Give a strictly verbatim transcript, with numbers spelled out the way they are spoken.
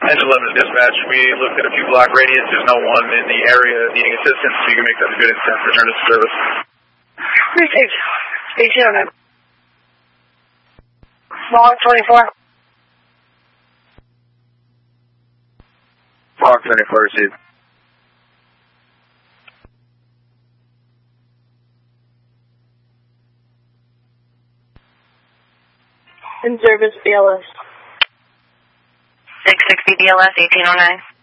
Engine eleven to dispatch. We looked at a few block radius. There's no one in the area needing assistance, so you can make that a good intent to return to service. Received. eighteen oh nine. Block twenty-four. Block twenty-four received. In service, B L S. six sixty B L S, eighteen oh nine.